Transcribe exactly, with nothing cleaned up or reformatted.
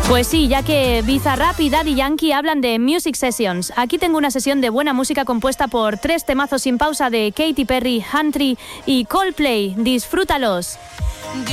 Pues sí, ya que Bizarrap y Daddy Yankee hablan de Music Sessions. Aquí tengo una sesión de buena música compuesta por tres temazos sin pausa de Katy Perry, Country y Coldplay. Disfrútalos.